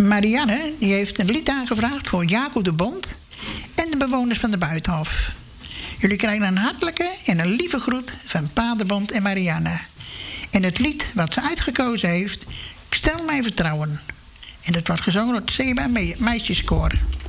Marianne die heeft een lied aangevraagd voor Jacob de Bond en de bewoners van de Buitenhof. Jullie krijgen een hartelijke en een lieve groet van Pa de Bond en Marianne. En het lied wat ze uitgekozen heeft, Ik stel mijn vertrouwen. En dat wordt gezongen door het Seba Meisjeskoor.